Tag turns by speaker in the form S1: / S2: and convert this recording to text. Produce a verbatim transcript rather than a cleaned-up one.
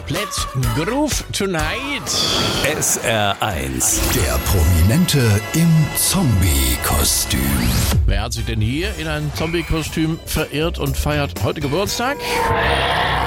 S1: Let's Groove Tonight.
S2: S R eins.
S3: Der Prominente im Zombie-Kostüm.
S1: Wer hat sich denn hier in ein Zombie-Kostüm verirrt und feiert heute Geburtstag?